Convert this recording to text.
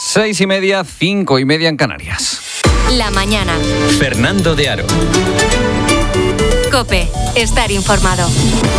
6:30, 5:30 en Canarias. La mañana. Fernando de Aro. COPE. Estar informado.